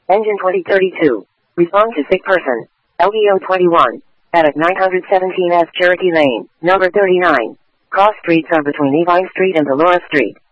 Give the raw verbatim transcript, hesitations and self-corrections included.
Engine twenty thirty-two. Respond to sick person. L V O twenty-one. Attic nine seventeen S Cherokee Lane, number thirty-nine. Cross streets are between Levi Street and Delora Street.